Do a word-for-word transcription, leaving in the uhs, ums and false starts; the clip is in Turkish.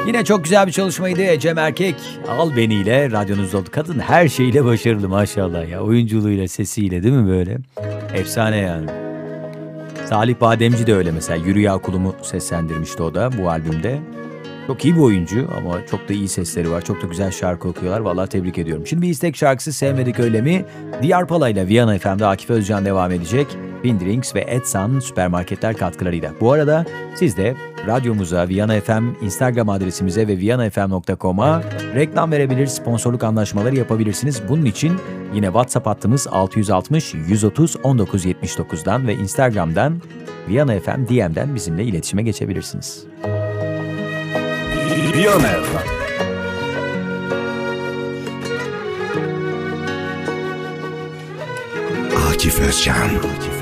Yine çok güzel bir çalışmaydı. Ecem Erkek, Al Beni ile radyonuzda oldu. Kadın her şeyle başarılı maşallah ya. Oyunculuğuyla, sesiyle değil mi böyle? Efsane yani. Salih Bademci de öyle mesela. Yürü Ya Kulum'u seslendirmişti o da bu albümde. Çok iyi bir oyuncu ama çok da iyi sesleri var. Çok da güzel şarkı okuyorlar. Vallahi tebrik ediyorum. Şimdi bir istek şarkısı Sevmedik Öyle Mi? Diyar Pala ile Viyana F M'de Akif Özcan devam edecek. Windrings ve Edsan süpermarketler katkılarıyla. Bu arada siz de radyomuza, Viyana F M Instagram adresimize ve viyana f m nokta com'a reklam verebilir, sponsorluk anlaşmaları yapabilirsiniz. Bunun için yine WhatsApp hattımız altı altmış yüz otuz on dokuz yetmiş dokuzdan ve Instagram'dan Viyana F M D M'den bizimle iletişime geçebilirsiniz. Viyana F M. Akif Özcan.